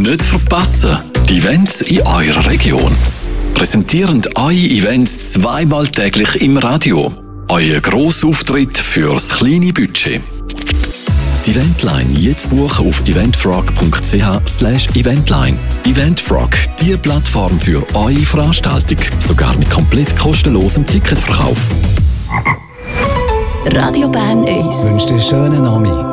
Nicht verpassen. Die Events in eurer Region. Präsentieren eure Events zweimal täglich im Radio. Euer Grossauftritt fürs kleine Budget. Die Eventline jetzt buchen auf eventfrog.ch/eventline. Eventfrog, die Plattform für eure Veranstaltung. Sogar mit komplett kostenlosem Ticketverkauf. Radio Bern 1 wünscht dir einen schönen Abend.